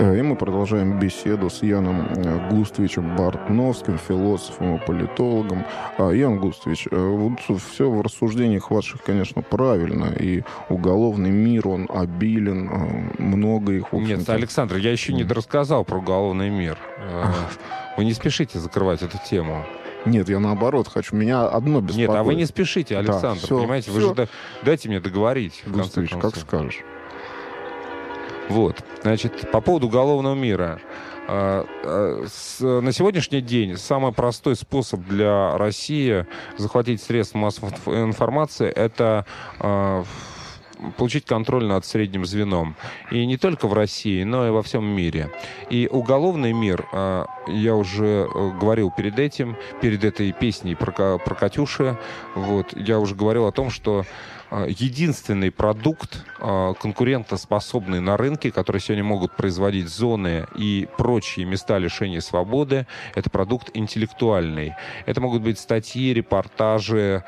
И мы продолжаем беседу с Яном Густвичем Бартновским, философом и политологом. Ян Густвич, вот все в рассуждениях ваших, конечно, правильно. И уголовный мир, он обилен, много их, в общем-то. Нет, Александр, я еще не рассказал про уголовный мир. Вы не спешите закрывать эту тему. Нет, я наоборот хочу. Меня одно беспокоит. Нет, а вы не спешите, Александр. Да, понимаете, вы же дайте мне договорить. Густвич, как скажешь. Вот, значит, по поводу уголовного мира. На сегодняшний день самый простой способ для России захватить средства массовой информации — это получить контроль над средним звеном. И не только в России, но и во всем мире. И уголовный мир, я уже говорил перед этой песней про Катюши, вот, я уже говорил о том, что единственный продукт, конкурентоспособный на рынке, который сегодня могут производить зоны и прочие места лишения свободы, это продукт интеллектуальный. Это могут быть статьи, репортажи,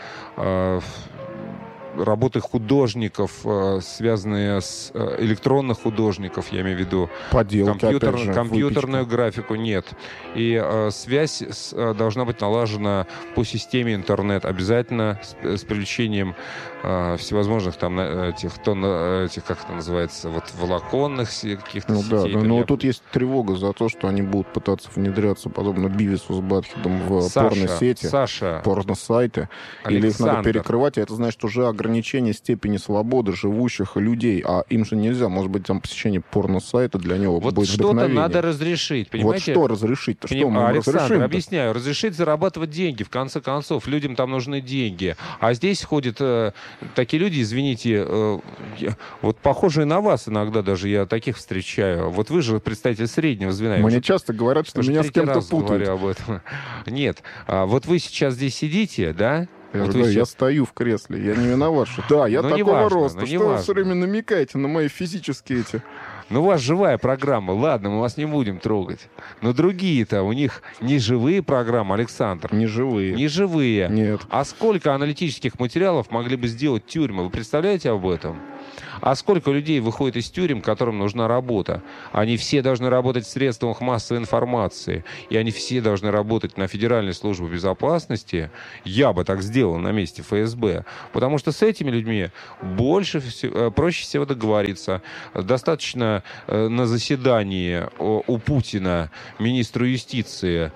работы художников, связанные с электронных художников, я имею в виду компьютерную графику, нет. И связь должна быть налажена по системе интернет, обязательно с привлечением всевозможных там этих, как это называется, вот волоконных каких-то сетей. Да, но тут есть тревога за то, что они будут пытаться внедряться, подобно Бивису с Батхедом, в порно-сети, порно-сайты. Или их надо перекрывать, и это значит уже ограничение степени свободы живущих людей, а им же нельзя, может быть, там посещение порно-сайта для него вот будет что-то вдохновение. надо разрешить, понимаете? Вот что разрешить-то? Что мы Александр, разрешим-то? Объясняю. Разрешить зарабатывать деньги, в конце концов. Людям там нужны деньги. А здесь ходят такие люди, извините, вот похожие на вас иногда даже, я таких встречаю. Вот вы же представитель среднего звена. Мне часто говорят, что меня с кем-то путают. Об этом. Нет. Вот вы сейчас здесь сидите, да? Я стою в кресле, я не виноват, что... Да, я такого роста, что вы все время намекаете на мои физические эти... Ну, у вас живая программа, ладно, мы вас не будем трогать. Но другие-то, у них не живые программы, Александр. Не живые. Не живые. Нет. А сколько аналитических материалов могли бы сделать тюрьмы? Вы представляете об этом? А сколько людей выходит из тюрем, которым нужна работа? Они все должны работать в средствах массовой информации. И они все должны работать на Федеральной службе безопасности. Я бы так сделал на месте ФСБ. Потому что с этими людьми проще всего договориться. Достаточно на заседании у Путина, министру юстиции,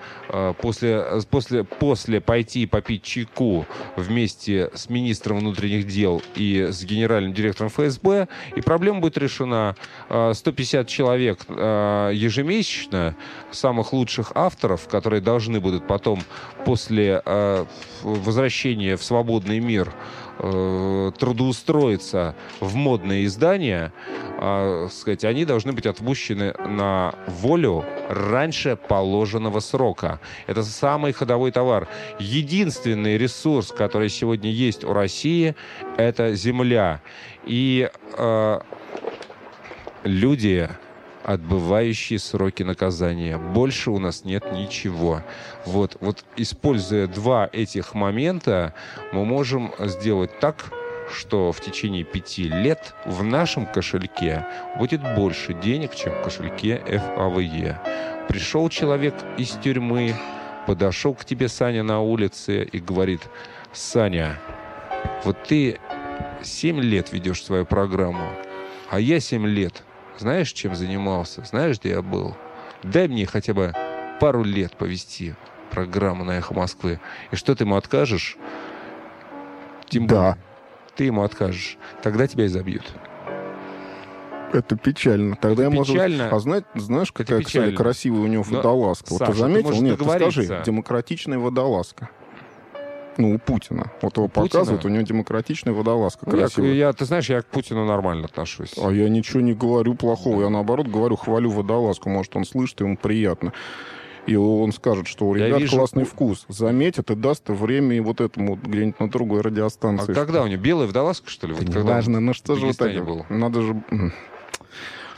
после пойти попить чайку вместе с министром внутренних дел и с генеральным директором ФСБ, и проблема будет решена. 150 человек ежемесячно, самых лучших авторов, которые должны будут потом после возвращения в свободный мир трудоустроиться в модные издания, сказать, они должны быть отпущены на волю раньше положенного срока. Это самый ходовой товар. Единственный ресурс, который сегодня есть у России, это земля. И люди, отбывающие сроки наказания. Больше у нас нет ничего. Вот используя два этих момента, мы можем сделать так, что в течение 5 лет в нашем кошельке будет больше денег, чем в кошельке ФАВЕ. Пришел человек из тюрьмы, подошел к тебе, Саня, на улице и говорит: Саня, вот ты 7 лет ведешь свою программу, а я 7 лет. Знаешь, чем занимался? Знаешь, где я был? Дай мне хотя бы пару лет повести программу на «Эхо Москвы». И что, ты ему откажешь? Да. Ты ему откажешь. Тогда тебя и забьют. Это печально. Тогда я, может... печально. А знаешь, какая, кстати, красивая у него водолазка? Вот Саша, ты заметил? ты Нет, ты скажи. Демократичная водолазка. Ну, у Путина. Вот его показывают, у него демократичная водолазка. Красивая. Ты знаешь, я к Путину нормально отношусь. А я ничего не говорю плохого. Я, наоборот, говорю, хвалю водолазку. Может, он слышит, ему приятно. И он скажет, что у ребят классный вкус. Заметит и даст время и вот этому где-нибудь на другой радиостанции. А когда у него? Белая водолазка, что ли? Неважно, ну что же вот так? Надо же...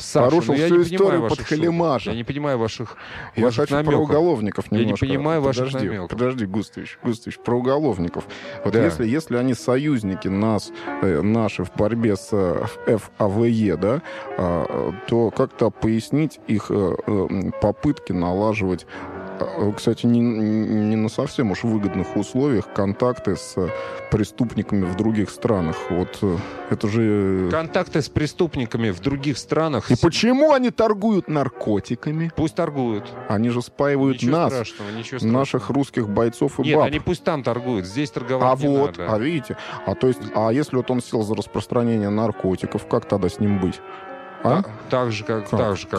Саша, порушил всю историю подхалимажа. Я не понимаю ваших намеков. Я хочу про уголовников немножко. Я не понимаю ваших намеков. Подожди, Густович, про уголовников. Вот если они союзники наши в борьбе с ФАВЕ, да, то как-то пояснить их попытки налаживать, кстати, не на совсем уж выгодных условиях контакты с преступниками в других странах. Вот это же... Контакты с преступниками в других странах... И почему они торгуют наркотиками? Пусть торгуют. Они же спаивают ничего нас, страшного. наших русских бойцов и Нет, баб. они пусть там торгуют, здесь торговать не надо. Видите? А если вот он сел за распространение наркотиков, как тогда с ним быть? Так же, как...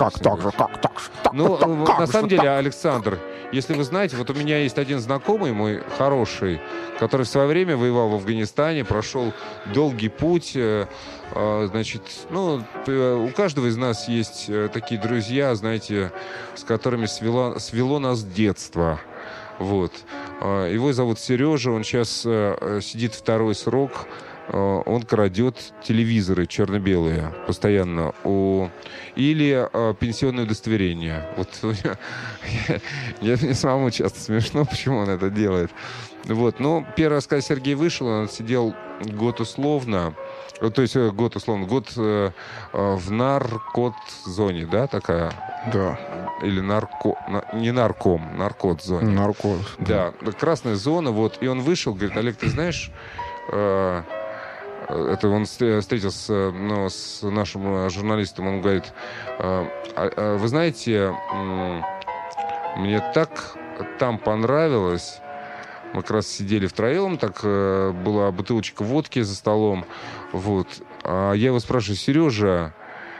На самом деле, Александр, если вы знаете, вот у меня есть один знакомый мой хороший, который в свое время воевал в Афганистане, прошел долгий путь. Значит, у каждого из нас есть такие друзья, знаете, с которыми свело нас детство. Вот. Его зовут Сережа, он сейчас сидит второй срок. Он крадет телевизоры черно-белые постоянно или пенсионное удостоверение. Вот мне самому часто смешно, почему он это делает. Вот. Но первый раз, когда Сергей вышел, он сидел год условно, год в наркот-зоне, да, такая? Да. Или наркот-зоне. Наркот. Да, красная зона, вот. И он вышел, говорит: Олег, ты знаешь... Это он встретился с нашим журналистом, он говорит: вы знаете, мне так там понравилось. Мы как раз сидели втроем, так была бутылочка водки за столом. Вот. А я его спрашиваю: Сережа,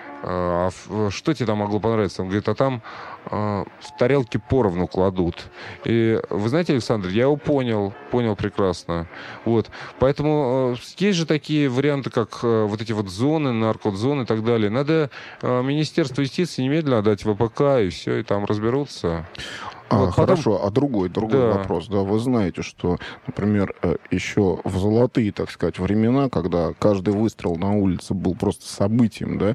а что тебе там могло понравиться? Он говорит: а там в тарелке поровну кладут. И вы знаете, Александр, я его понял прекрасно. Вот. Поэтому есть же такие варианты, как вот эти вот зоны, наркотзоны и так далее. Надо Министерство юстиции немедленно отдать в ВПК, и все, и там разберутся. Вот, хорошо, другой вопрос. Да, вы знаете, что, например, еще в золотые, так сказать, времена, когда каждый выстрел на улице был просто событием, да,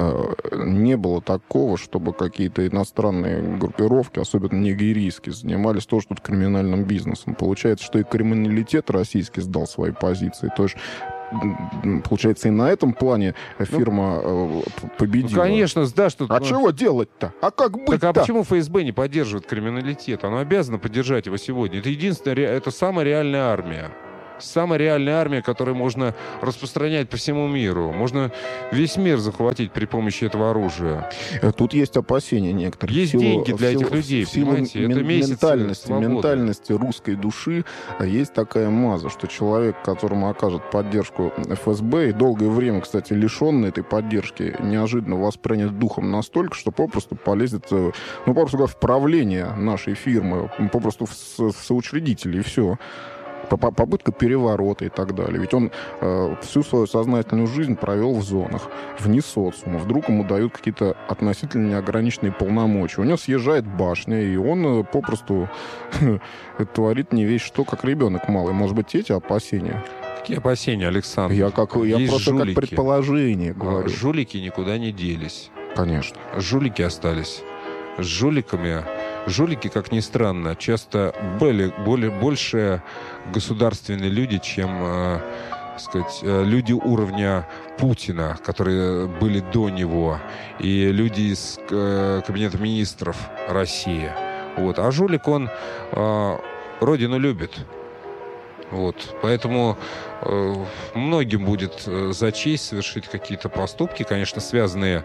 не было такого, чтобы какие-то иностранные группировки, особенно нигерийские, занимались тоже тут криминальным бизнесом. Получается, что и криминалитет российский сдал свои позиции. То есть, получается, и на этом плане фирма победила. Конечно, да, что... А чего делать-то? А как быть-то? Так, а почему ФСБ не поддерживает криминалитет? Оно обязано поддержать его сегодня. Это единственная, это самая реальная армия. Самая реальная армия, которую можно распространять по всему миру. Можно весь мир захватить при помощи этого оружия. Тут есть опасения некоторые. Есть деньги для этих людей, понимаете? Это ментальности русской души есть такая маза, что человек, которому окажет поддержку ФСБ, и долгое время, кстати, лишенный этой поддержки, неожиданно воспринят духом настолько, что попросту полезет, попросту говоря, в правление нашей фирмы, попросту в соучредители, и все. Попытка переворота и так далее. Ведь он всю свою сознательную жизнь провел в зонах, вне социума. Вдруг ему дают какие-то относительно неограниченные полномочия. У него съезжает башня, и он попросту творит не весь что, как ребенок малый. Может быть, эти опасения? Какие опасения, Александр? Я просто как предположение говорю. Жулики никуда не делись. Конечно. Жулики остались. С жуликами... Жулики, как ни странно, часто больше государственные люди, чем, люди уровня Путина, которые были до него, и люди из кабинета министров России. Вот. А жулик, он родину любит. Вот. Поэтому многим будет за честь совершить какие-то поступки, конечно, связанные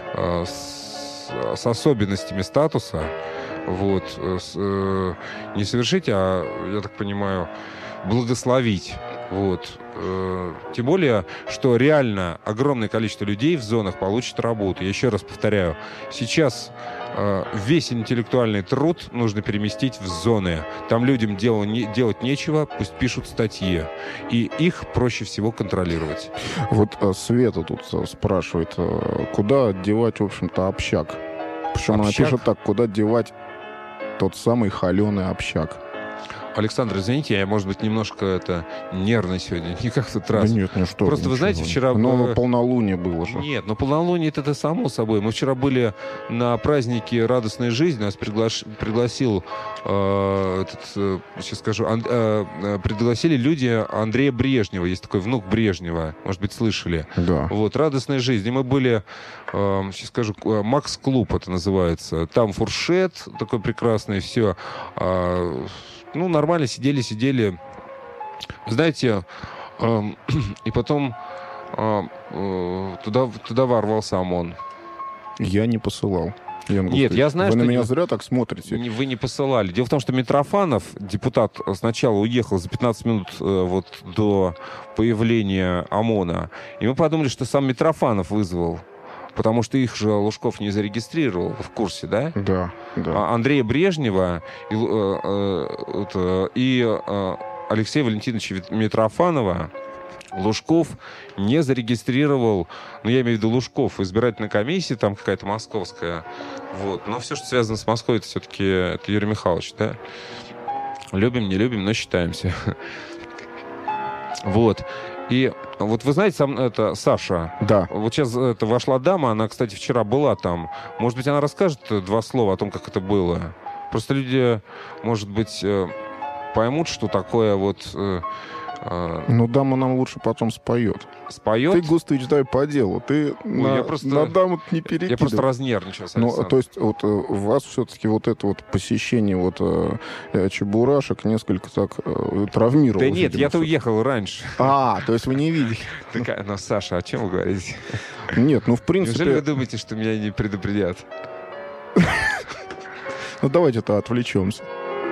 с особенностями статуса. Вот. Не совершить, а, я так понимаю, благословить. Вот. Тем более, что реально огромное количество людей в зонах получит работу. Я еще раз повторяю, сейчас весь интеллектуальный труд нужно переместить в зоны. Там людям делать нечего, пусть пишут статьи. И их проще всего контролировать. Вот Света тут спрашивает, куда девать, в общем-то, общак? Причем она пишет так: куда девать тот самый холеный общак? Александр, извините, я, может быть, немножко нервный сегодня. Не как в тот раз. Да нет, ну что. Просто вы знаете, вчера... Но полнолуние было же. Нет, полнолуние это само собой. Мы вчера были на празднике радостной жизни. Нас пригласил, сейчас скажу, пригласили люди Андрея Брежнева. Есть такой внук Брежнева. Может быть, слышали. Да. Вот, радостной жизни. Мы были, сейчас скажу, Макс-клуб это называется. Там фуршет такой прекрасный, все. Нормально сидели. Знаете, и потом туда ворвался ОМОН. Я не посылал. Нет, я знаю, вы что... на меня зря так смотрите. Вы не посылали. Дело в том, что Митрофанов, депутат, сначала уехал за 15 минут до появления ОМОНа. И мы подумали, что сам Митрофанов вызвал. Потому что их же Лужков не зарегистрировал в курсе, да? Да. Андрея Брежнева и Алексея Валентиновича Митрофанова Лужков не зарегистрировал, я имею в виду Лужков, избирательная комиссия там какая-то московская. Вот. Но все, что связано с Москвой, это все-таки Юрий Михайлович, да? Любим, не любим, но считаемся. Вот. И вот вы знаете, Саша, да. Вот сейчас вошла дама, она, кстати, вчера была там. Может быть, она расскажет 2 слова о том, как это было? Просто люди, может быть, поймут, что такое дама нам лучше потом споет. Споет? Ты, Густыч, дай по делу. Ты на даму не перекидывай. Я просто разнервничался, Александр. То есть у вас все-таки это посещение чебурашек несколько так травмировало. Да нет, я-то уехал раньше. То есть вы не видели. Саша, о чем вы говорите? Нет, в принципе... Неужели вы думаете, что меня не предупредят? Давайте-то отвлечемся.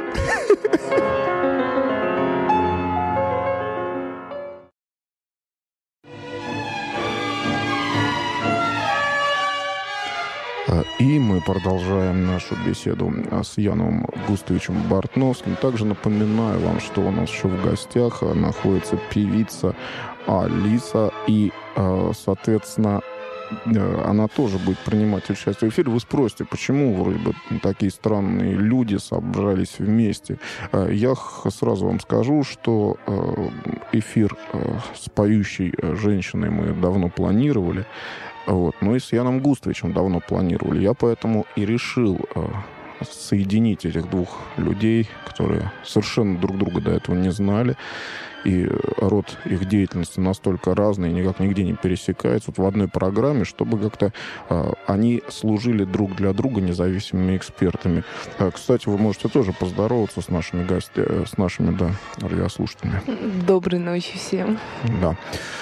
И мы продолжаем нашу беседу с Яном Густовичем Бортновским. Также напоминаю вам, что у нас еще в гостях находится певица Алиса. И, соответственно, она тоже будет принимать участие в эфире. Вы спросите, почему вроде бы такие странные люди собрались вместе. Я сразу вам скажу, что эфир с поющей женщиной мы давно планировали. Но и с Яном Густовичем давно планировали. Я поэтому и решил соединить этих 2 людей, которые совершенно друг друга до этого не знали. И род их деятельности настолько разный, никак нигде не пересекается в одной программе, чтобы как-то они служили друг для друга независимыми экспертами. Кстати, вы можете тоже поздороваться с нашими радиослушателями. Доброй ночи всем. Да.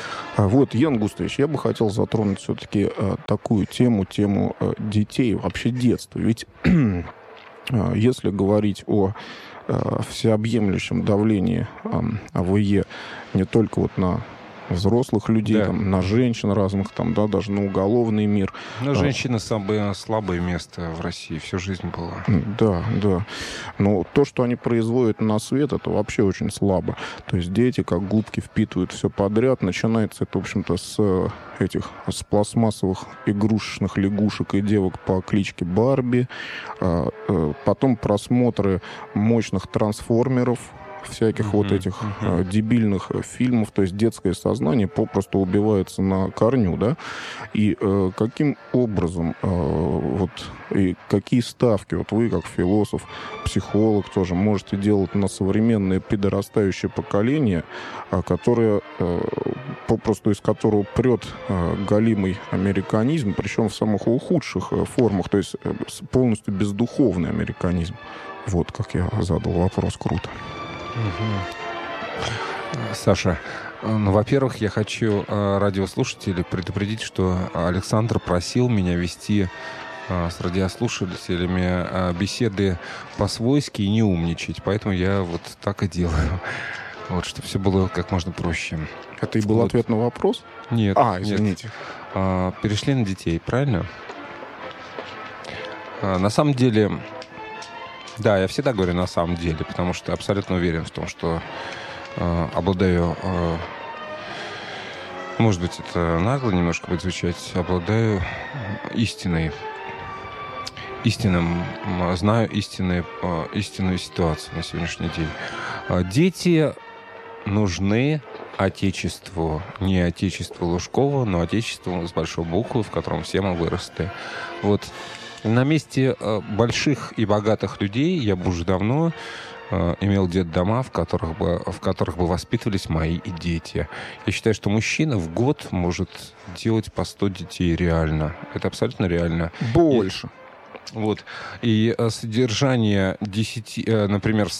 Ян Густович, я бы хотел затронуть все-таки такую тему детей, вообще детства. Ведь если говорить о всеобъемлющем давлении АВЕ не только на взрослых людей, да, на женщин разных, даже на уголовный мир. Женщина самое слабое место в России, всю жизнь была. Да. Но то, что они производят на свет, это вообще очень слабо. То есть дети, как губки, впитывают все подряд. Начинается это, в общем-то, с пластмассовых игрушечных лягушек и девок по кличке Барби. Потом просмотры мощных трансформеров, всяких этих дебильных фильмов, то есть детское сознание попросту убивается на корню, да? И каким образом, и какие ставки вы, как философ, психолог тоже, можете делать на современное подрастающее поколение, которое попросту из которого прет галимый американизм, причем в самых худших формах, то есть полностью бездуховный американизм. Как я задал вопрос, круто. Саша, во-первых, я хочу радиослушателей предупредить, что Александр просил меня вести с радиослушателями беседы по-свойски и не умничать. Поэтому я так и делаю. Чтобы все было как можно проще. Это и был ответ на вопрос? Нет. Извините. Нет. Перешли на детей, правильно? На самом деле... Да, я всегда говорю на самом деле, потому что абсолютно уверен в том, что обладаю, может быть, это нагло немножко будет звучать, обладаю истиной. знаю истинную ситуацию на сегодняшний день. Дети нужны Отечеству. Не Отечеству Лужкова, но Отечеству с большой буквы, в котором все мы выросли. Вот. На месте больших и богатых людей я бы уже давно имел детдома, в которых бы воспитывались мои дети. Я считаю, что мужчина в год может делать по 100 детей реально. Это абсолютно реально. Больше. Вот. И содержание 10, например,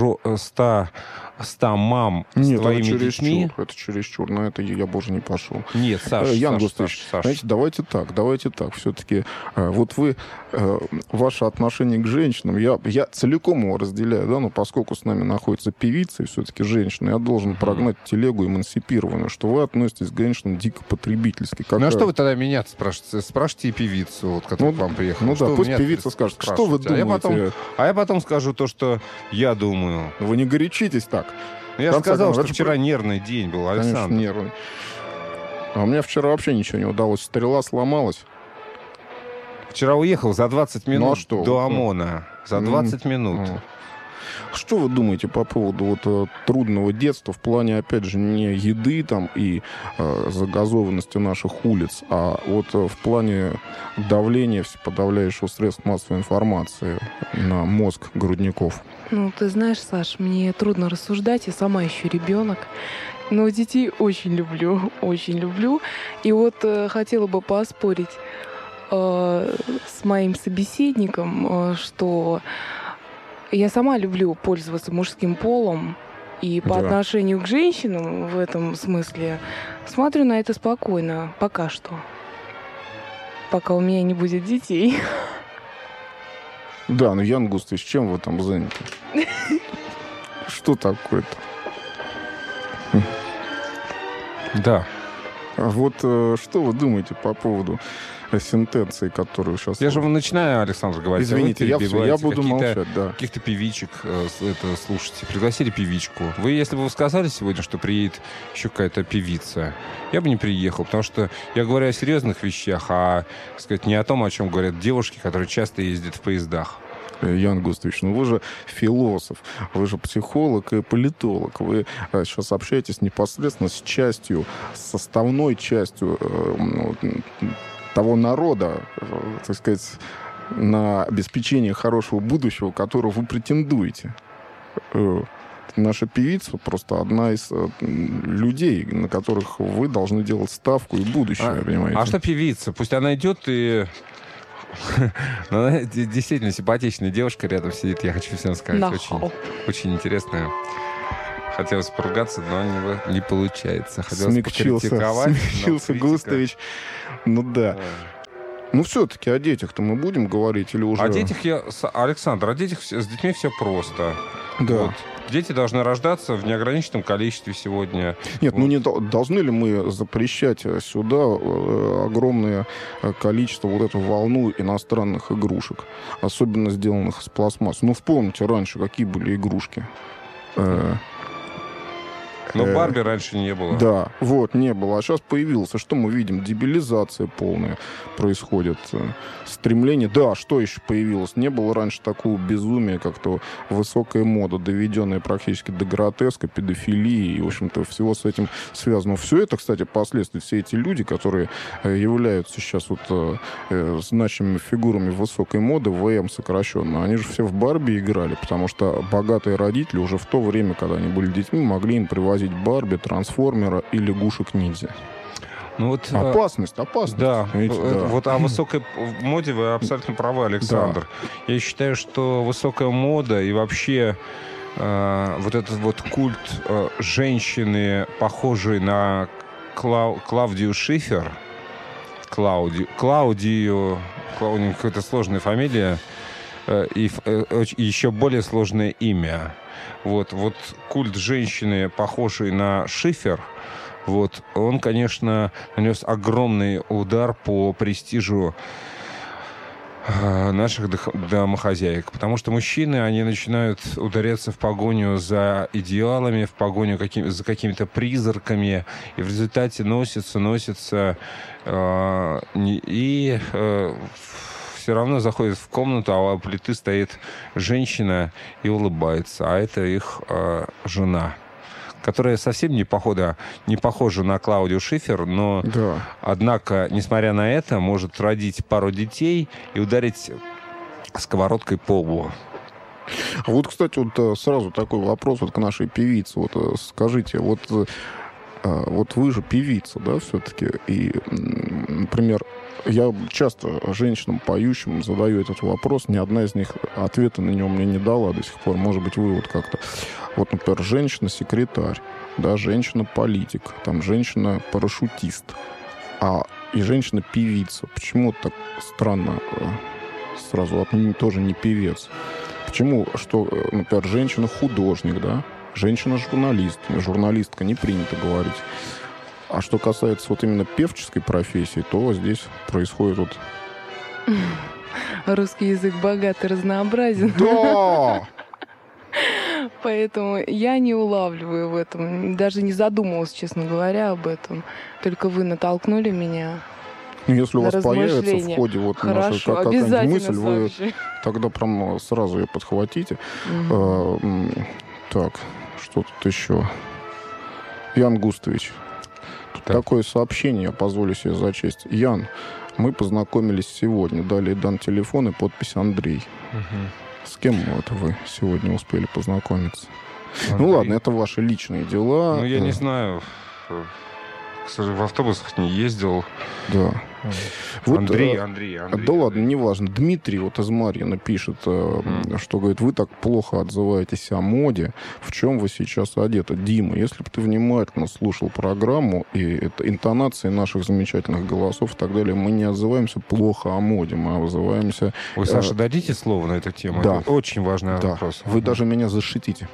100 мам с твоими детьми... Это чересчур, на это я бы уже не пошел. Нет, Саша, Ян Густович, знаете, давайте так. Все-таки вот вы, ваше отношение к женщинам, я целиком его разделяю, да, но поскольку с нами находится певица и все-таки женщина, я должен прогнать телегу эмансипированную, что вы относитесь к женщинам дико потребительски. Ну а что вы тогда меня спрашиваете? Спрашивайте и певицу, вот, которая к вам приехала. Ну да, пусть певица скажет, что вы думаете. А я потом скажу то, что я думаю. Вы не горячитесь так. Я же сказал, что вчера нервный день был, Александр. Конечно, нервный. А у меня вчера вообще ничего не удалось. Стрела сломалась. Вчера уехал за 20 минут до ОМОНа. За 20 минут. Что вы думаете по поводу трудного детства в плане, опять же, не еды там и загазованности наших улиц, а вот в плане давления всеподавляющего средств массовой информации на мозг грудников? Ну, ты знаешь, Саш, мне трудно рассуждать, я сама еще ребенок. Но детей очень люблю. И вот хотела бы поспорить с моим собеседником, что я сама люблю пользоваться мужским полом. И по отношению к женщинам в этом смысле смотрю на это спокойно. Пока что. Пока у меня не будет детей. Да, но Ян Густович, чем вы там заняты? Что такое-то? Да. Вот что вы думаете по поводу сентенции, которую сейчас... Я же начинаю, Александр, говорить. Извините, я буду молчать, да. Каких-то певичек слушайте. Пригласили певичку. Если бы вы сказали сегодня, что приедет еще какая-то певица, я бы не приехал, потому что я говорю о серьезных вещах, а, так сказать, не о том, о чем говорят девушки, которые часто ездят в поездах. Ян Густович, вы же философ, вы же психолог и политолог. Вы сейчас общаетесь непосредственно с составной частью того народа, так сказать, на обеспечение хорошего будущего, которого вы претендуете. Наша певица просто одна из людей, на которых вы должны делать ставку и будущее, понимаете? А что певица? Пусть она идет и... Она действительно симпатичная девушка рядом сидит, я хочу всем сказать. Очень интересная. Хотелось поругаться, но не получается. Хотелось покритиковать. Смягчился Густович. Ну да. Ну все-таки о детях-то мы будем говорить или уже... Александр, с детьми все просто. Да. Вот. Дети должны рождаться в неограниченном количестве сегодня. Нет, вот. Не должны ли мы запрещать сюда огромное количество вот эту волну иностранных игрушек, особенно сделанных из пластмассы? Ну, вспомните раньше, какие были игрушки. Но Барби раньше не было. Да, не было. А сейчас появился. Что мы видим? Дебилизация полная происходит. Стремление... Да, что еще появилось? Не было раньше такого безумия, как-то высокая мода, доведенная практически до гротеска, педофилии и, в общем-то, всего с этим связано. Все это, кстати, последствия. Все эти люди, которые являются сейчас значимыми фигурами высокой моды, ВМ сокращенно, они же все в Барби играли, потому что богатые родители уже в то время, когда они были детьми, могли им привозить Барби, Трансформера и лягушек-ниндзя. Ну вот, опасность. Да, вот о высокой моде вы абсолютно правы, Александр. Да. Я считаю, что высокая мода и вообще вот этот вот культ женщины, похожей на Клаудию Шифер, Клаудию, какая-то сложная фамилия, и еще более сложное имя. Вот культ женщины, похожей на Шифер, он, конечно, нанес огромный удар по престижу наших домохозяек. Потому что мужчины, они начинают ударяться в погоню за идеалами, в погоню за какими-то призраками, и в результате носятся, и все равно заходят в комнату, а у плиты стоит женщина и улыбается. А это их жена, которая совсем не похожа на Клаудию Шифер, но, однако, несмотря на это, может родить пару детей и ударить сковородкой по лбу. А вот, кстати, вот сразу такой вопрос вот к нашей певице. Вот скажите, вот вы же певица, да, все-таки? И, например, я часто женщинам, поющим, задаю этот вопрос. Ни одна из них ответа на него мне не дала до сих пор. Может быть, вы вот как-то... Вот, например, женщина-секретарь, да, женщина-политик, там, женщина-парашютист, и женщина-певица. Почему так странно сразу? Тоже не певец. Почему, что, например, женщина-художник, да? Женщина-журналист. Журналистка не принято говорить. А что касается вот именно певческой профессии, то здесь происходит вот... Русский язык богат и разнообразен. Да! Поэтому я не улавливаю в этом. Даже не задумывалась, честно говоря, об этом. Только вы натолкнули меня. Если у вас появится в ходе вот нашей какая-нибудь мысль, вы тогда прям сразу ее подхватите. Так, что тут еще? Ян Густович. Тут такое сообщение, я позволю себе зачесть. Ян, мы познакомились сегодня. Далее дан телефон и подпись Андрей. С кем это вы сегодня успели познакомиться? Андрей. Ну ладно, это ваши личные дела. Ну, я не знаю. В автобусах не ездил. Да. Вот, Андрей. Да ладно, неважно. Дмитрий вот из Марьина пишет, что, говорит, вы так плохо отзываетесь о моде. В чем вы сейчас одеты? Дима, если бы ты внимательно слушал программу и это интонации наших замечательных голосов и так далее, мы не отзываемся плохо о моде, мы отзываемся... Вы, Саша, дадите слово на эту тему? Да. Это очень важный вопрос. Вы даже меня защитите.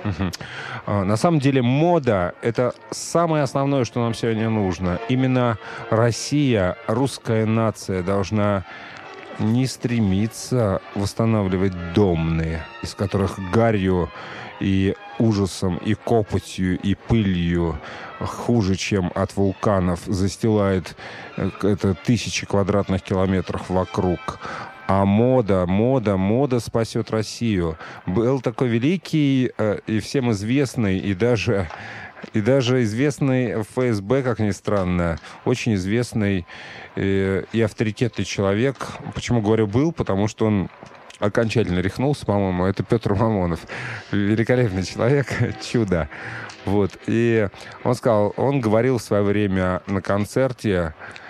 На самом деле мода — это самое основное, что нам сегодня нужно. Именно Россия, русская нация должна не стремиться восстанавливать домные, из которых гарью и ужасом, и копотью, и пылью хуже, чем от вулканов, застилает это тысячи квадратных километров вокруг. А мода спасет Россию. Был такой великий и всем известный, и даже известный в ФСБ, как ни странно, очень известный и авторитетный человек. Почему говорю «был»? Потому что он окончательно рехнулся, по-моему. Это Петр Мамонов. Великолепный человек, чудо. Вот. И он говорил в свое время на концерте: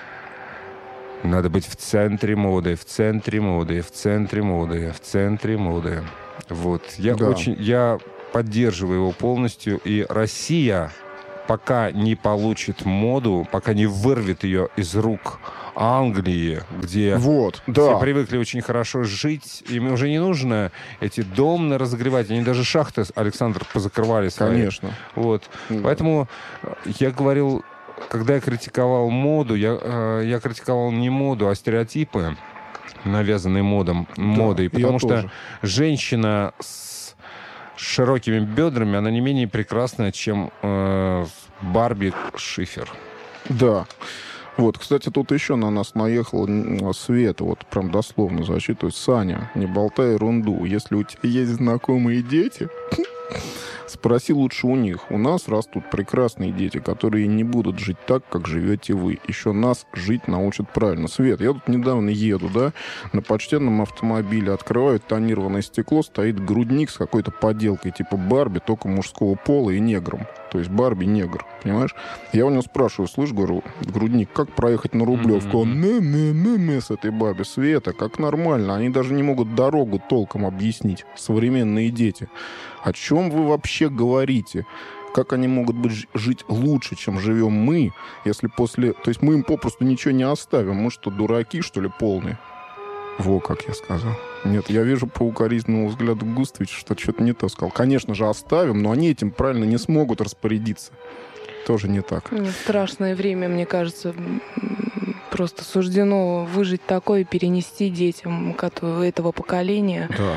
надо быть в центре моды, в центре моды, в центре моды, в центре моды. Вот. Я поддерживаю его полностью. И Россия, пока не получит моду, пока не вырвет ее из рук Англии, где все привыкли очень хорошо жить, им уже не нужно эти домны разогревать. Они даже шахты, Александр, позакрывали свои. Конечно. Вот. Поэтому я говорил... Когда я критиковал моду, я критиковал не моду, а стереотипы, навязанные модой. Потому что женщина с широкими бедрами, она не менее прекрасная, чем Барби Шифер. Да. Вот, кстати, тут еще на нас наехала Света, вот прям дословно зачитывает. Саня, не болтай ерунду. Если у тебя есть знакомые дети... Спроси лучше у них. У нас растут прекрасные дети, которые не будут жить так, как живете вы. Еще нас жить научат правильно. Свет, я тут недавно еду, да, на почтенном автомобиле, открывают тонированное стекло, стоит грудник с какой-то поделкой типа Барби, только мужского пола и негром. То есть Барби-негр, понимаешь? Я у него спрашиваю, слышь, говорю, грудник, как проехать на Рублевку? Он с этой Барби. Света, как нормально. Они даже не могут дорогу толком объяснить. Современные дети. О чем вы вообще говорите? Как они могут жить лучше, чем живем мы, если после... То есть мы им попросту ничего не оставим. Мы что, дураки, что ли, полные? Во, как я сказал. Нет, я вижу по укоризненному взгляду Густовича, что что-то не то сказал. Конечно же, оставим, но они этим правильно не смогут распорядиться. Тоже не так. Страшное время, мне кажется, просто суждено выжить такое и перенести детям этого поколения. Да. Это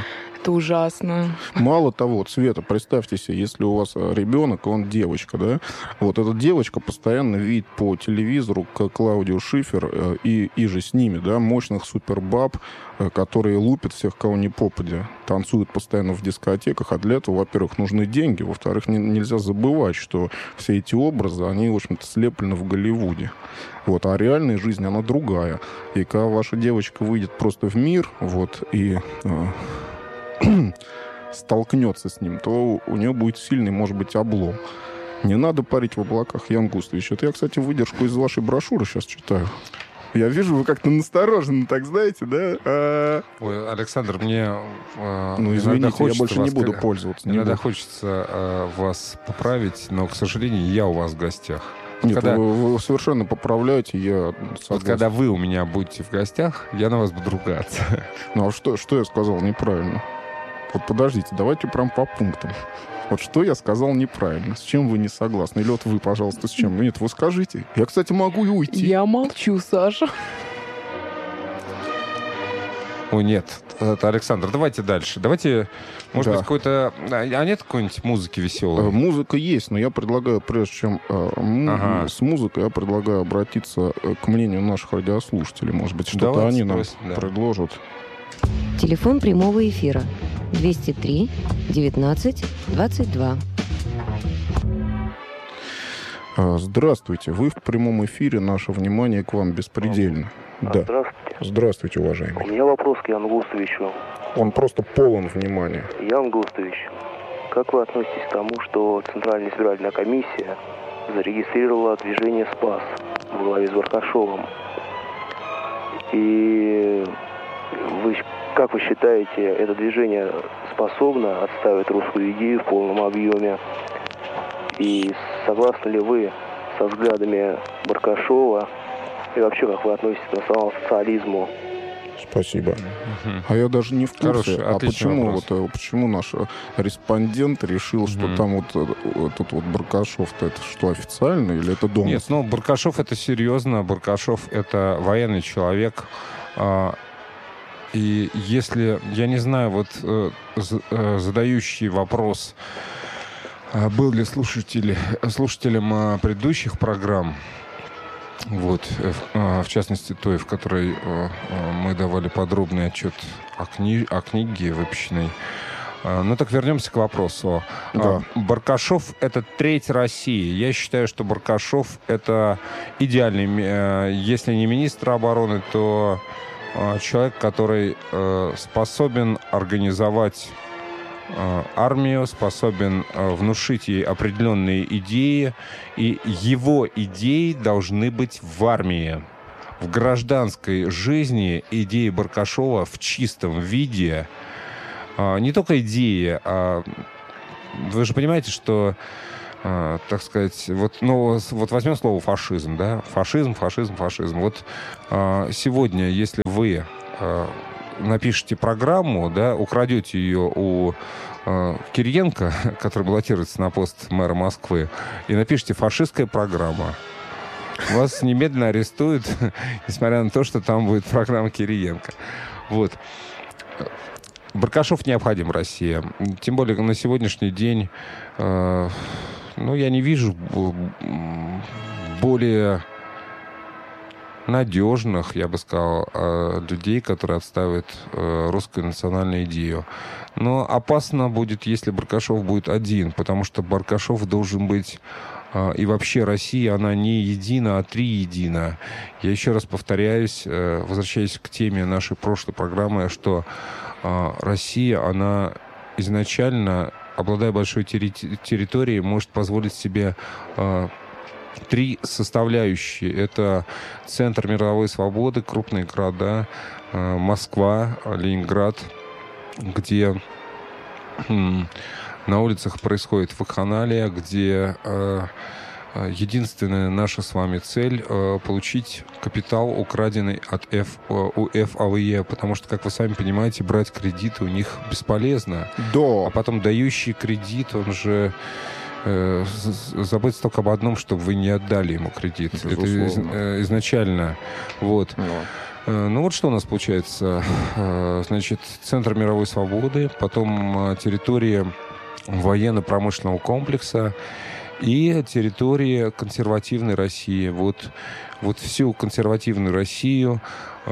Это ужасно. Мало того, Света, представьте себе, если у вас ребенок, он девочка, да? Вот эта девочка постоянно видит по телевизору Клаудиу Шифер и же с ними, да, мощных супербаб, которые лупят всех, кого ни попадя, танцуют постоянно в дискотеках, а для этого, во-первых, нужны деньги, во-вторых, нельзя забывать, что все эти образы, они, в общем-то, слеплены в Голливуде. Вот, а реальная жизнь, она другая. И когда ваша девочка выйдет просто в мир, вот, и столкнется с ним, то у нее будет сильный, может быть, облом. Не надо парить в облаках, Ян Густович. Это я, кстати, выдержку из вашей брошюры сейчас читаю. Я вижу, вы как-то настороженно, так знаете, да? Ой, Александр, мне... Ну, извините, я больше не буду пользоваться. Иногда хочется вас поправить, но, к сожалению, я у вас в гостях. Нет, когда... вы совершенно поправляете, я согласен. Вот когда вы у меня будете в гостях, я на вас буду ругаться. Ну, а что я сказал неправильно? Вот подождите, давайте прям по пунктам. Вот что я сказал неправильно? С чем вы не согласны? Или вот вы, пожалуйста, с чем? Нет, вы скажите. Я, кстати, могу и уйти. Я молчу, Саша. Ой, нет. Это Александр, давайте дальше. Давайте, может быть, какой-то... А нет какой-нибудь музыки веселой? Музыка есть, но я предлагаю, прежде чем с музыкой, я предлагаю обратиться к мнению наших радиослушателей. Может быть, что-то они нам предложат. Телефон прямого эфира 203 19 22. Здравствуйте. Вы в прямом эфире. Наше внимание к вам беспредельно. Да. Здравствуйте. Здравствуйте, уважаемый. У меня вопрос к Яну Густовичу. Он просто полон внимания. Ян Густович, как вы относитесь к тому, что Центральная избирательная комиссия зарегистрировала движение «Спас» во главе с Баркашовым? И как вы считаете, это движение способно отстаивать русскую идею в полном объеме? И согласны ли вы со взглядами Баркашова? И вообще, как вы относитесь к национал-социализму? Спасибо. А я даже не в курсе. Почему наш респондент решил, что там вот этот вот Баркашов-то это что, официально или это домыслы? Нет, ну Баркашов это серьезно. Баркашов это военный человек. И если, я не знаю, вот задающий вопрос, был ли слушателем предыдущих программ, вот, в частности той, в которой мы давали подробный отчет о книге выпущенной. Ну так вернемся к вопросу. Да. Баркашов — это треть России. Я считаю, что Баркашов — это идеальный, если не министр обороны, то человек, который способен организовать армию, способен внушить ей определенные идеи, и его идеи должны быть в армии. В гражданской жизни идеи Баркашова в чистом виде, не только идеи, а вы же понимаете, что, так сказать, вот возьмем слово фашизм, да, фашизм. Вот сегодня, если вы напишите программу, да, украдете ее у Кириенко, который баллотируется на пост мэра Москвы, и напишите «фашистская программа», вас немедленно арестуют, несмотря на то, что там будет программа Кириенко. Вот. Баркашов необходим России. Тем более на сегодняшний день, я не вижу более надежных, я бы сказал, людей, которые отстаивают русскую национальную идею. Но опасно будет, если Баркашов будет один, потому что Баркашов должен быть... И вообще Россия, она не едина, а триедина. Я еще раз повторяюсь, возвращаясь к теме нашей прошлой программы, что Россия, она изначально, обладая большой территорией, может позволить себе три составляющие. Это центр мировой свободы, крупные города, Москва, Ленинград, где на улицах происходит вакханалия, где единственная наша с вами цель получить капитал, украденный от ФАВЕ, потому что, как вы сами понимаете, брать кредиты у них бесполезно. Да. А потом дающий кредит, он же заботится только об одном, чтобы вы не отдали ему кредит. Безусловно. Это изначально. Вот. Ну вот что у нас получается. Значит, Центр мировой свободы, потом территория военно-промышленного комплекса и территория консервативной России. Вот всю консервативную Россию,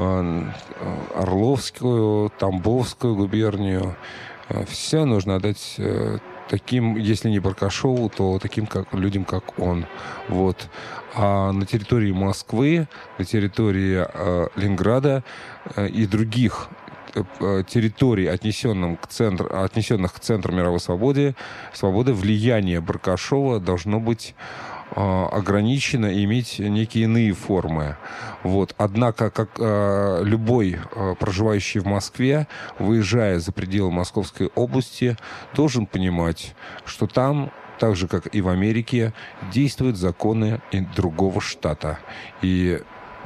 Орловскую, Тамбовскую губернию, все нужно отдать таким, если не Баркашову, то таким людям, как он. Вот. А на территории Москвы, на территории Ленинграда и других территорий, отнесенных к Центру мировой свободы, влияние Баркашова должно быть ограничено и иметь некие иные формы. Вот. Однако, как любой проживающий в Москве, выезжая за пределы Московской области, должен понимать, что там, так же, как и в Америке, действуют законы другого штата. И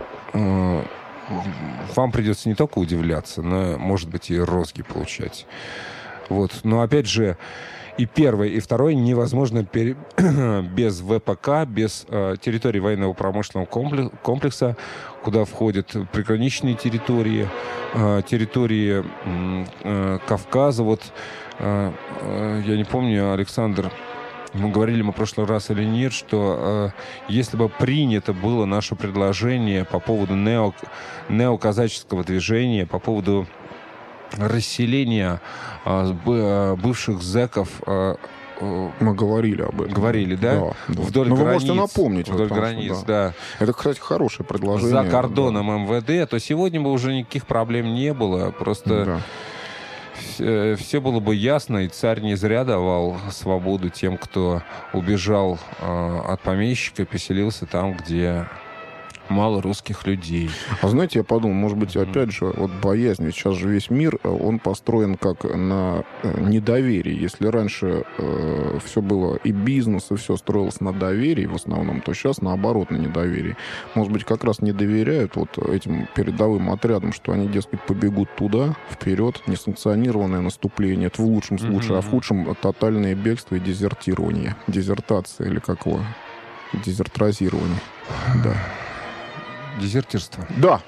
вам придется не только удивляться, но, может быть, и розги получать. Вот. Но, опять же, и первое, и второе невозможно без ВПК, без территории военного промышленного комплекса, куда входят приграничные территории, территории Кавказа. Вот я не помню, Александр, говорили мы в прошлый раз или нет, что если бы принято было наше предложение по поводу неоказаческого движения, по поводу расселения бывших зэков. Мы говорили об этом. Говорили, да? Да. Вдоль Но границ. Вы можете напомнить. Вдоль границ, да. Это, кстати, хорошее предложение. За кордоном МВД, то сегодня бы уже никаких проблем не было. Просто все было бы ясно, и царь не зря давал свободу тем, кто убежал от помещика и поселился там, где мало русских людей. А знаете, я подумал, может быть, опять же, вот боязнь, ведь сейчас же весь мир, он построен как на недоверии. Если раньше все было и бизнес, и все строилось на доверии в основном, то сейчас наоборот на недоверии. Может быть, как раз не доверяют вот этим передовым отрядам, что они, дескать, побегут туда, вперед, несанкционированное наступление. Это в лучшем случае, а в худшем тотальное бегство и дезертирование. Дезертация или как его? Дезертразирование. Да. Дезертирство. Да.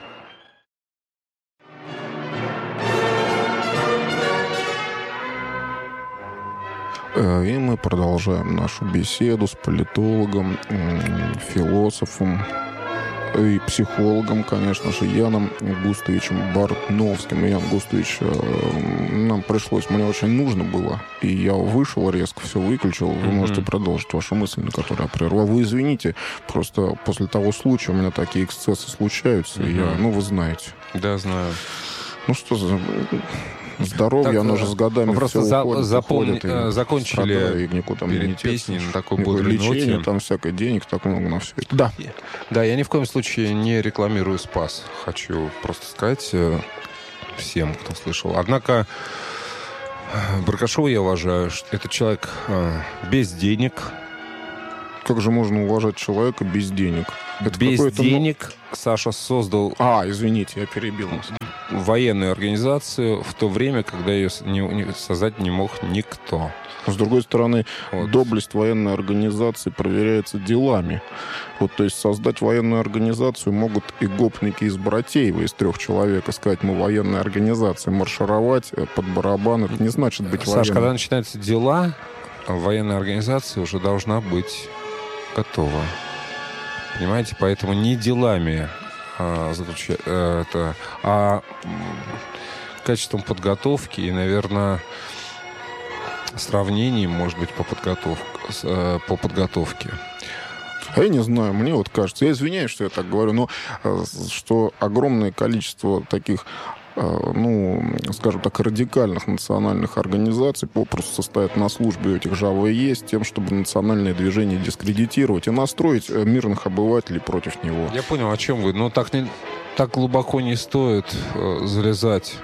И мы продолжаем нашу беседу с политологом, философом и психологом, конечно же, Яном Густовичем Бартновским. Ян Густович, нам пришлось, мне очень нужно было, и я вышел резко, все выключил. Вы можете продолжить вашу мысль, на которую я прервал. Вы извините, просто после того случая у меня такие эксцессы случаются, и я, вы знаете. Да, знаю. Ну что за... Здоровье, оно же с годами мы просто закончили перед песней на такой бодрой ноте. Там всякое денег, так много на все это. Да, я ни в коем случае не рекламирую Спас. Хочу просто сказать всем, кто слышал. Однако Баркашова я уважаю. Это человек без денег. Как же можно уважать человека без денег? Это без денег Саша создал... извините, я перебил вас. Военную организацию в то время, когда ее создать не мог никто. С другой стороны, доблесть военной организации проверяется делами. То есть создать военную организацию могут и гопники из Братеева, из 3 человек, и сказать, мы военная организация, маршировать под барабан, это не значит быть военной. Саш, когда начинаются дела, военная организация уже должна быть готова. Понимаете? Поэтому не делами качеством подготовки и, наверное, сравнением, может быть, по подготовке. Я не знаю, мне кажется, я извиняюсь, что я так говорю, но что огромное количество таких, скажем так, радикальных национальных организаций попросту состоят на службе у этих же АВЕ с тем, чтобы национальное движение дискредитировать и настроить мирных обывателей против него. Я понял, о чем вы. Но так глубоко не стоит залезать.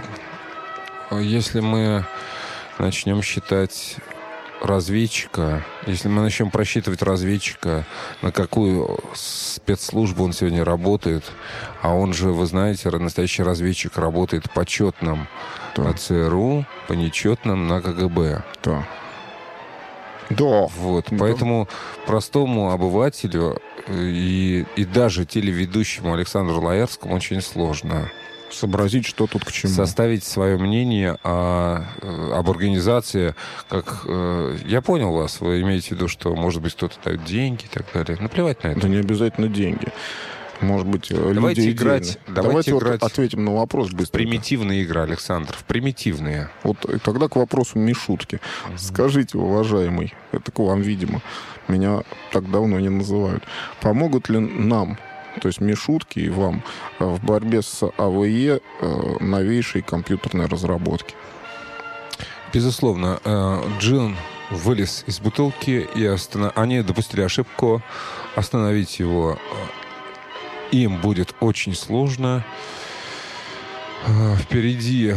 Если мы начнем считать разведчика, если мы начнем просчитывать разведчика, на какую спецслужбу он сегодня работает, а он же, вы знаете, настоящий разведчик работает по четным на ЦРУ, по нечетным на КГБ. Да. Да. Вот, поэтому простому обывателю и даже телеведущему Александру Лаэрскому очень сложно сообразить, что тут к чему. Составить свое мнение об организации. Я понял вас. Вы имеете в виду, что, может быть, кто-то дает деньги и так далее. Наплевать на это. Да не обязательно деньги. Может быть, давайте играть. Давайте играть. Ответим на вопрос быстро. Примитивные игры, Александр. Примитивные. Вот тогда к вопросу Мишутки. Скажите, уважаемый, это к вам, видимо, меня так давно не называют. Помогут ли нам, то есть Мишутки и вам, в борьбе с АВЕ новейшей компьютерной разработки? Безусловно. Джин вылез из бутылки, и они допустили ошибку. Остановить его им будет очень сложно. Впереди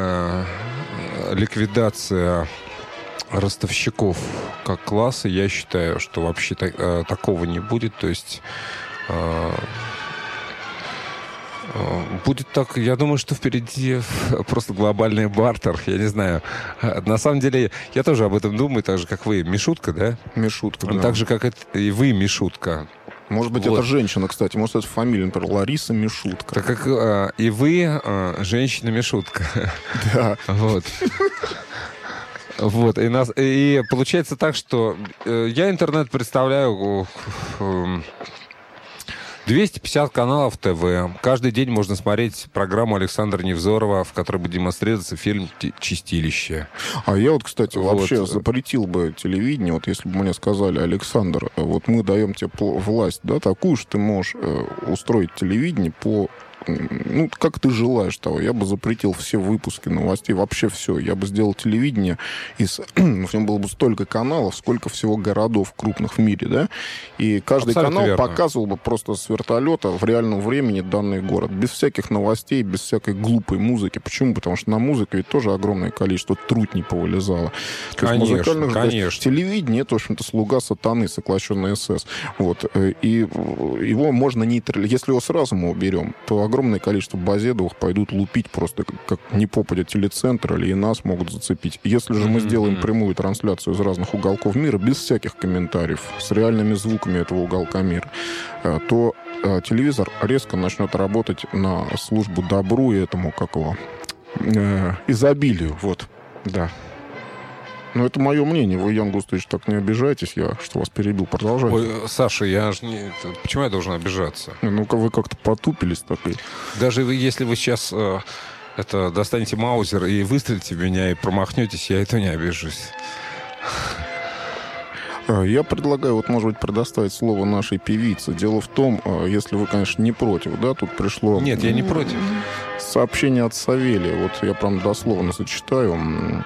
ликвидация ростовщиков как класса. Я считаю, что вообще такого не будет. То есть будет так, я думаю, что впереди просто глобальный бартер, я не знаю. На самом деле, я тоже об этом думаю, так же, как вы. Мишутка, да? Мишутка, да. Так же, как и вы, Мишутка. Может быть, вот. Это женщина, кстати. Может, это фамилия, например, Лариса Мишутка. Так как и вы, женщина Мишутка. Да. Вот. Вот. И получается так, что я интернет представляю... 250 каналов ТВ. Каждый день можно смотреть программу Александра Невзорова, в которой будет демонстрироваться фильм «Чистилище». А я вот, кстати, вообще запретил бы телевидение, вот если бы мне сказали: Александр, вот мы даем тебе власть, да, такую, что ты можешь устроить телевидение по... Ну, как ты желаешь того. Я бы запретил все выпуски новостей, вообще все. Я бы сделал телевидение, в нем было бы столько каналов, сколько всего городов крупных в мире, да? И каждый абсолютно канал верно. Показывал бы просто с вертолета в реальном времени данный город. Без всяких новостей, без всякой глупой музыки. Почему? Потому что на музыке ведь тоже огромное количество трутней повылезало. Конечно. Телевидение — это, в общем-то, слуга сатаны, сокращенный СС. Вот. И его можно нейтрализовать. Если его сразу мы уберем, то огромное количество базедовых пойдут лупить просто как не попадя телецентр, или и нас могут зацепить. Если же мы сделаем прямую трансляцию из разных уголков мира, без всяких комментариев, с реальными звуками этого уголка мира, то телевизор резко начнет работать на службу добру и этому, как его, изобилию. Вот, да. Ну, это мое мнение. Вы, Ян Густович, так не обижайтесь. Я что вас перебил. Продолжайте. Ой, Саша, я же не... Почему я должен обижаться? Ну-ка, вы как-то потупились так. Даже если вы сейчас достанете маузер и выстрелите в меня и промахнетесь, я это не обижусь. Я предлагаю, вот, может быть, предоставить слово нашей певице. Дело в том, если вы, конечно, не против, да, тут пришло... Нет, я не против. Сообщение от Савелия. Вот я прям дословно зачитаю.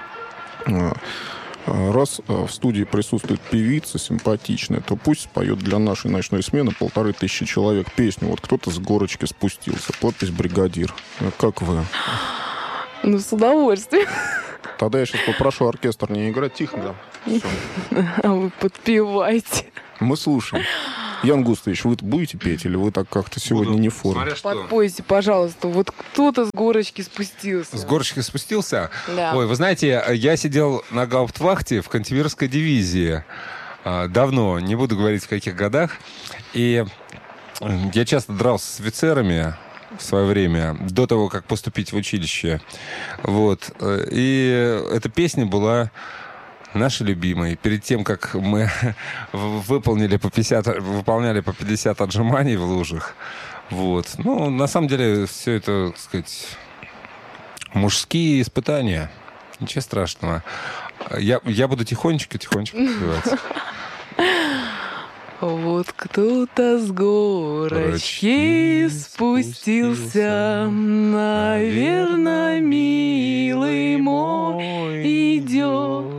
Раз в студии присутствует певица симпатичная, то пусть споет для нашей ночной смены 1500 человек песню. Вот кто-то с горочки спустился. Подпись «Бригадир». Как вы? Ну, с удовольствием. Тогда я сейчас попрошу оркестр не играть. Тихо, да. Все. А вы подпевайте. Мы слушаем. Ян Густович, вы будете петь, или вы так как-то сегодня не в форме? Подпойте, пожалуйста. Вот кто-то с горочки спустился. С горочки спустился? Да. Ой, вы знаете, я сидел на гауптвахте в кантемировской дивизии. Давно, не буду говорить в каких годах. И я часто дрался с офицерами в свое время, до того, как поступить в училище. Вот. И эта песня была... наши любимые. Перед тем, как мы выполняли по 50 отжиманий в лужах. Вот. Ну, на самом деле, все это, так сказать, мужские испытания. Ничего страшного. Я буду тихонечко подпевать. Вот кто-то с горочки спустился, наверное, милый мой идет.